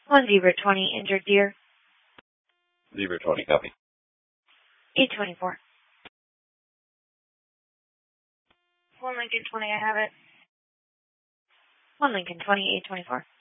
1 Zebra 20, injured deer. Zebra 20, copy. 824. 1 Lincoln 20, I have it. 1 Lincoln 20, 824.